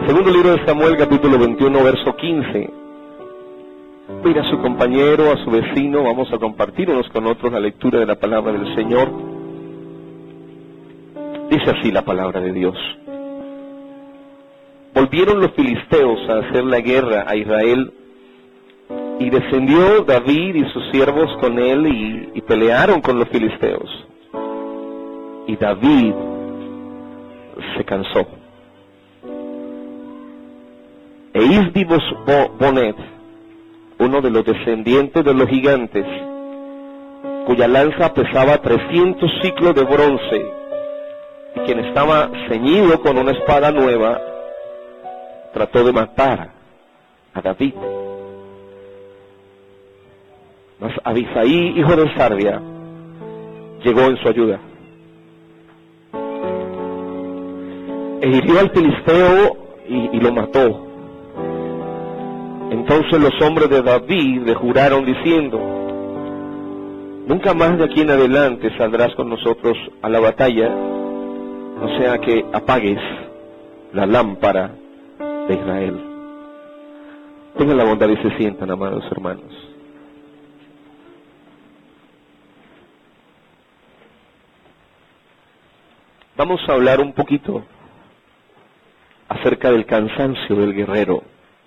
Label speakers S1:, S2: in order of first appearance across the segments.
S1: Segundo libro de Samuel, capítulo 21, verso 15. Mira a su compañero, a su vecino, vamos a compartir unos con otros la lectura de la palabra del Señor. Dice así la palabra de Dios. Volvieron los filisteos a hacer la guerra a Israel, y descendió David y sus siervos con él y pelearon con los filisteos. Y David se cansó. E Isbi-Bonet, uno de los descendientes de los gigantes, cuya lanza pesaba 300 siclos de bronce, y quien estaba ceñido con una espada nueva, trató de matar a David. Mas Abisai, hijo de Sarvia, llegó en su ayuda. E hirió al filisteo y lo mató. Entonces los hombres de David le juraron diciendo: nunca más de aquí en adelante saldrás con nosotros a la batalla, no sea que apagues la lámpara de Israel. Tengan la bondad y se sientan, amados hermanos. Vamos a hablar un poquito acerca del cansancio del guerrero.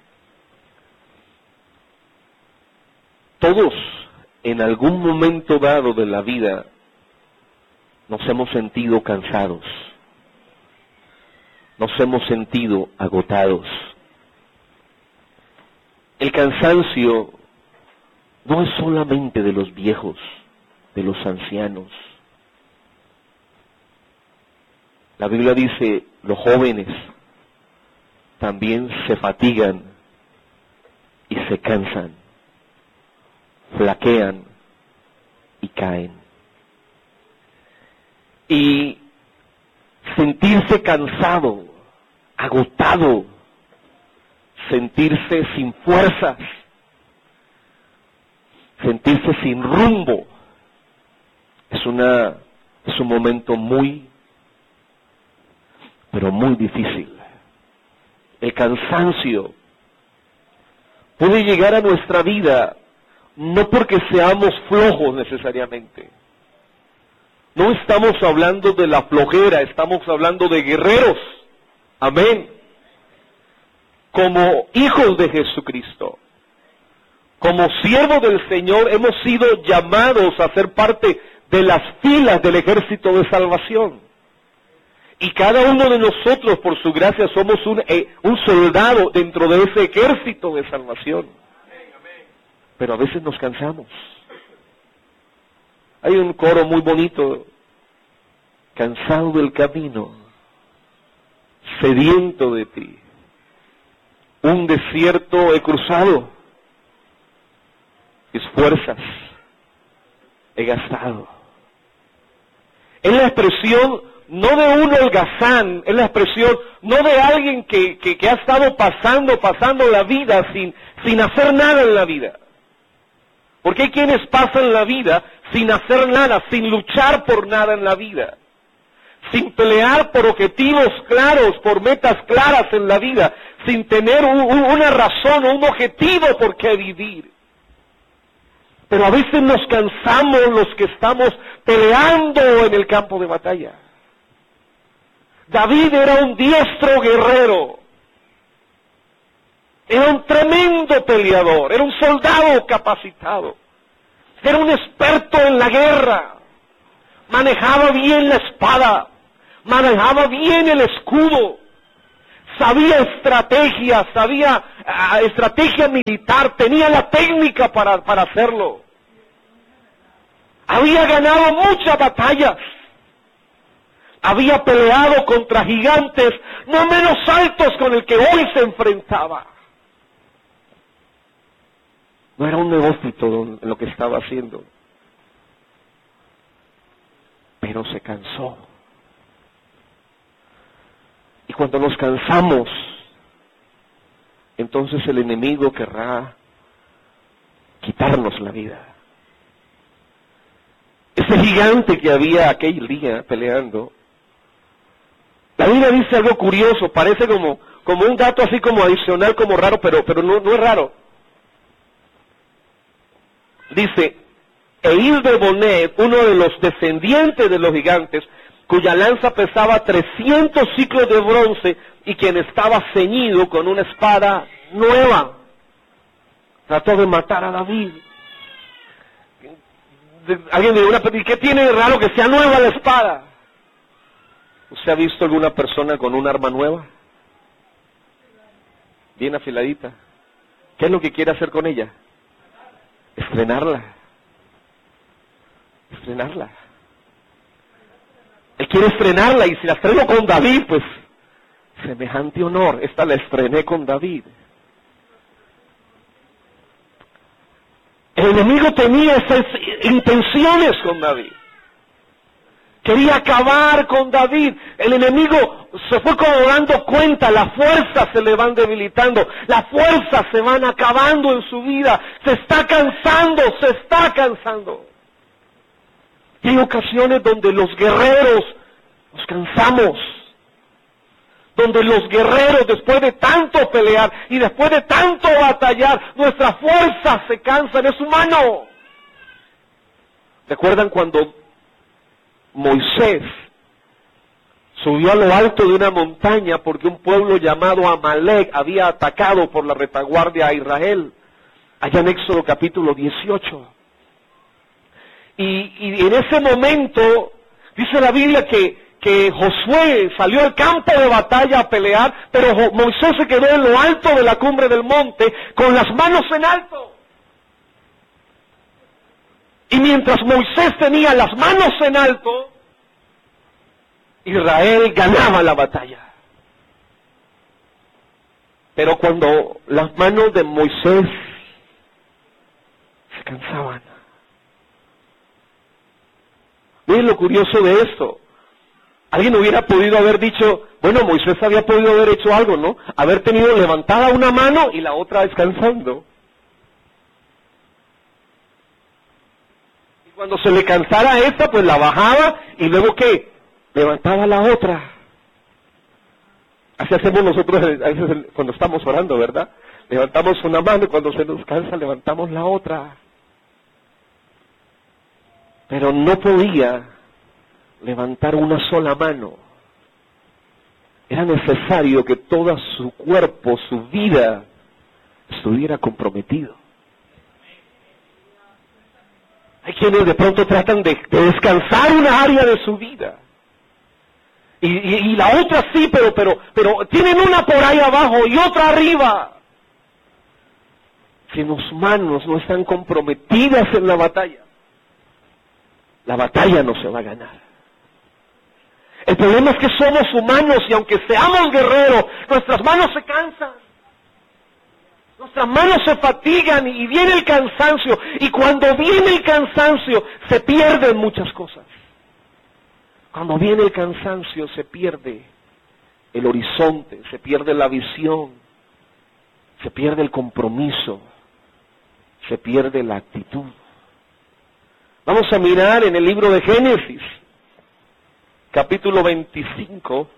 S1: Todos, en algún momento dado de la vida, nos hemos sentido cansados, nos hemos sentido agotados. El cansancio no es solamente de los viejos, de los ancianos. La Biblia dice, los jóvenes también se fatigan y se cansan, flaquean y caen. Y sentirse cansado, agotado, sentirse sin fuerzas, sentirse sin rumbo, es un momento muy, pero muy difícil. El cansancio puede llegar a nuestra vida no porque seamos flojos necesariamente. No estamos hablando de la flojera, estamos hablando de guerreros. Amén. Como hijos de Jesucristo, como siervos del Señor, hemos sido llamados a ser parte de las filas del ejército de salvación. Y cada uno de nosotros, por su gracia, somos un soldado dentro de ese ejército de salvación. Pero a veces nos cansamos. Hay un coro muy bonito: cansado del camino, sediento de ti, un desierto he cruzado, mis fuerzas he gastado. Es la expresión no de un holgazán, es la expresión no de alguien que ha estado pasando la vida sin hacer nada en la vida. Porque hay quienes pasan la vida sin hacer nada, sin luchar por nada en la vida, sin pelear por objetivos claros, por metas claras en la vida, sin tener una razón o un objetivo por qué vivir. Pero a veces nos cansamos los que estamos peleando en el campo de batalla. David era un diestro guerrero, era un tremendo peleador, era un soldado capacitado, era un experto en la guerra, manejaba bien la espada, manejaba bien el escudo, sabía estrategia, estrategia militar, tenía la técnica para hacerlo. Había ganado muchas batallas, había peleado contra gigantes no menos altos con el que hoy se enfrentaba. No era un neófito en lo que estaba haciendo, pero se cansó. Y cuando nos cansamos, entonces el enemigo querrá quitarnos la vida. Ese gigante que había aquel día peleando, la Biblia dice algo curioso, parece como como un dato así como adicional, como raro, pero no es raro. Dice, Eil de Bonet, uno de los descendientes de los gigantes, cuya lanza pesaba 300 ciclos de bronce y quien estaba ceñido con una espada nueva, trató de matar a David. Alguien dice, ¿y qué tiene de raro que sea nueva la espada? ¿Usted ha visto alguna persona con un arma nueva? Bien afiladita. ¿Qué es lo que quiere hacer con ella? Estrenarla. Estrenarla. Él quiere estrenarla, y si la estreno con David, pues, semejante honor. Esta la estrené con David. El enemigo tenía esas intenciones con David. Quería acabar con David. El enemigo se fue como dando cuenta, las fuerzas se le van debilitando, las fuerzas se van acabando en su vida, se está cansando. Y hay ocasiones donde los guerreros nos cansamos, donde los guerreros, después de tanto pelear y después de tanto batallar, nuestras fuerzas se cansan, es humano. ¿Recuerdan cuando Moisés subió a lo alto de una montaña porque un pueblo llamado Amalek había atacado por la retaguardia a Israel? Allá en Éxodo capítulo 18. Y en ese momento, dice la Biblia que Josué salió al campo de batalla a pelear, pero Moisés se quedó en lo alto de la cumbre del monte con las manos en alto. Y mientras Moisés tenía las manos en alto, Israel ganaba la batalla. Pero cuando las manos de Moisés se cansaban. Miren lo curioso de esto. Alguien hubiera podido haber dicho, bueno, Moisés había podido haber hecho algo, ¿no? Haber tenido levantada una mano y la otra descansando. Y cuando se le cansara esta, pues la bajaba y luego ¿qué? Levantaba la otra. Así hacemos nosotros a veces cuando estamos orando, ¿verdad? Levantamos una mano y cuando se nos cansa levantamos la otra. Pero no podía levantar una sola mano. Era necesario que todo su cuerpo, su vida, estuviera comprometido. Hay quienes de pronto tratan de descansar una área de su vida. Y la otra sí, pero tienen una por ahí abajo y otra arriba. Si sus manos no están comprometidas en la batalla no se va a ganar. El problema es que somos humanos y aunque seamos guerreros, nuestras manos se cansan. Nuestras manos se fatigan y viene el cansancio. Y cuando viene el cansancio, se pierden muchas cosas. Cuando viene el cansancio, se pierde el horizonte, se pierde la visión, se pierde el compromiso, se pierde la actitud. Vamos a mirar en el libro de Génesis, capítulo 25.